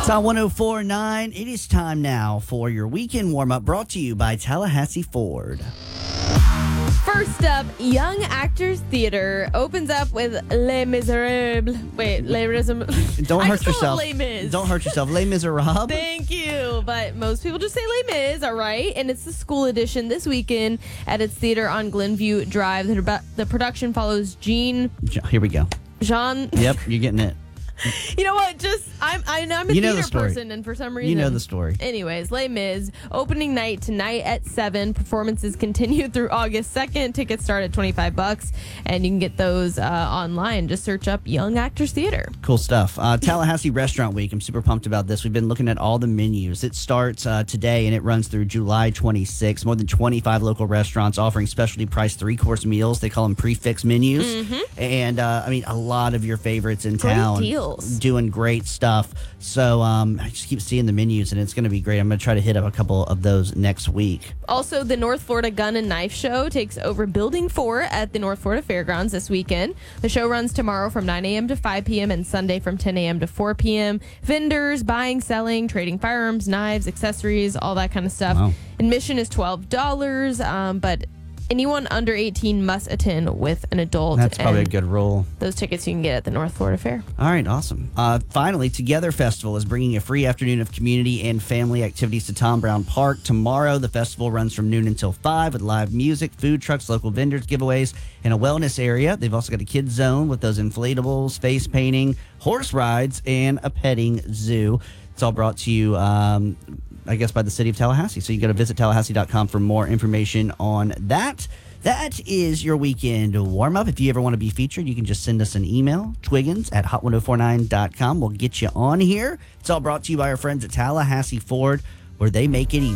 It's on 104.9. It is time now for your weekend warm-up brought to you by Tallahassee Ford. First up, Young Actors Theater opens up with Les Miserables. Wait, Les Miserables. Don't hurt yourself. Les Mis. Don't hurt yourself. Les Miserables. Thank you. But most people just say Les Mis, all right? And it's the school edition this weekend at its theater on Glenview Drive. The production follows Jean. Here we go. Jean. Yep, you're getting it. You know what? I'm a theater person, and for some reason, You know the story. Anyways, Les Mis opening night tonight at 7. Performances continue through August 2nd. Tickets start at $25, and you can get those online. Just search up Young Actors Theater. Cool stuff. Tallahassee Restaurant Week. I'm super pumped about this. We've been looking at all the menus. It starts today and it runs through July 26th. More than 25 local restaurants offering specialty priced 3-course meals. They call them prefix menus. Mm-hmm. And a lot of your favorites in Great town deals. doing great stuff. So I just keep seeing the menus and it's going to be great. I'm going to try to hit up a couple of those next week. Also, the North Florida Gun and Knife Show takes over Building 4 at the North Florida Fairgrounds this weekend. The show runs tomorrow from 9 a.m. to 5 p.m. and Sunday from 10 a.m. to 4 p.m. Vendors, buying, selling, trading firearms, knives, accessories, all that kind of stuff. Wow. Admission is $12, but anyone under 18 must attend with an adult. That's probably a and good rule. Those tickets you can get at the North Florida Fair. All right, awesome. Finally, Together Festival is bringing a free afternoon of community and family activities to Tom Brown Park. Tomorrow, the festival runs from noon until 5 with live music, food trucks, local vendors, giveaways, and a wellness area. They've also got a kids zone with those inflatables, face painting, horse rides, and a petting zoo. It's all brought to you, I guess, by the city of Tallahassee. So you go to visit Tallahassee.com for more information on that. That is your weekend warm-up. If you ever want to be featured, you can just send us an email, twiggins@hot1049.com. We'll get you on here. It's all brought to you by our friends at Tallahassee Ford, where they make it easy.